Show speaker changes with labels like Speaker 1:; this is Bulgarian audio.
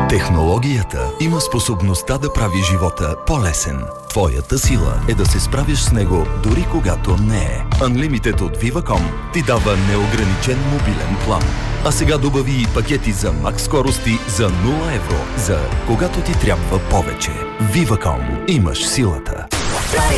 Speaker 1: Технологията има способността да прави живота по-лесен. Твоята сила е да се справиш с него дори когато не е. Unlimited от Viva.com ти дава неограничен мобилен план. А сега добави и пакети за макс скорости за 0 евро, за когато ти трябва повече. Viva.com. Имаш силата.